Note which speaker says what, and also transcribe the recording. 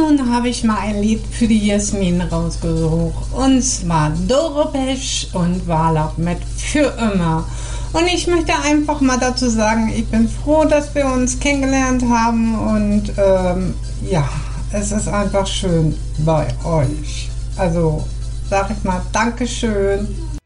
Speaker 1: nun habe ich mal ein Lied für die Jasmin rausgesucht. Und zwar Doro Pesch und Wala mit Für immer. Und ich möchte einfach mal dazu sagen, ich bin froh, dass wir uns kennengelernt haben. Und ja, es ist einfach schön bei euch. Also sag ich mal Dankeschön.